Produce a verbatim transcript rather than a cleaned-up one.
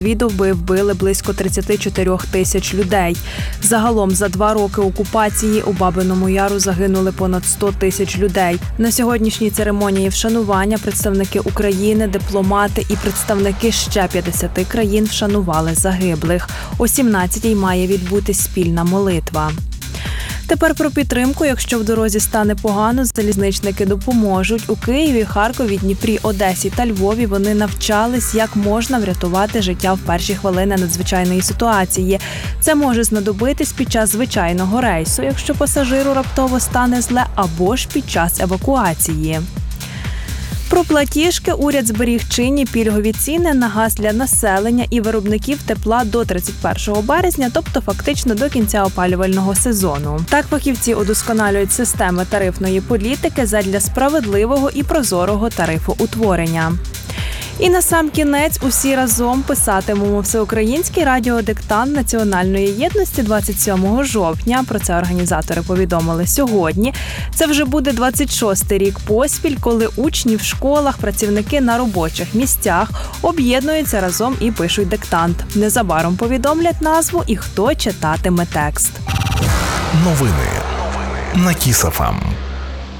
довби вбили близько тридцять чотири тисяч людей. Загалом за два роки окупації у Бабиному Яру загинули понад сто тисяч людей. На сьогоднішній церемонії вшанування представники України, дипломати і представники ще п'ятдесят країн вшанували загиблих. О сімнадцятій має відбутись спільна молитва. Тепер про підтримку. Якщо в дорозі стане погано, залізничники допоможуть. У Києві, Харкові, Дніпрі, Одесі та Львові вони навчались, як можна врятувати життя в перші хвилини надзвичайної ситуації. Це може знадобитись під час звичайного рейсу, якщо пасажиру раптово стане зле, або ж під час евакуації. Про платіжки. Уряд зберіг чинні пільгові ціни на газ для населення і виробників тепла до тридцять першого березня, тобто фактично до кінця опалювального сезону. Так фахівці удосконалюють системи тарифної політики задля справедливого і прозорого тарифоутворення. І насамкінець усі разом писатимемо всеукраїнський радіодиктант національної єдності двадцять сьомого жовтня. Про це організатори повідомили сьогодні. Це вже буде двадцять шостий рік поспіль, коли учні в школах, працівники на робочих місцях об'єднуються разом і пишуть диктант. Незабаром повідомлять назву і хто читатиме текст. Новини на Кіс еф ем.